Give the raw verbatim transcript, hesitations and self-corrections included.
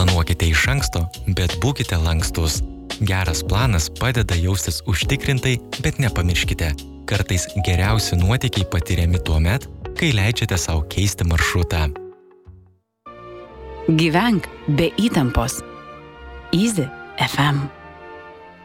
Planuokite iš anksto, bet būkite lankstus. Geras planas padeda jaustis užtikrintai, bet nepamirškite. Kartais geriausi nuotykiai patiriami tuomet, kai leidžiate sau keisti maršrutą. Gyvenk be įtampos. Easy F M.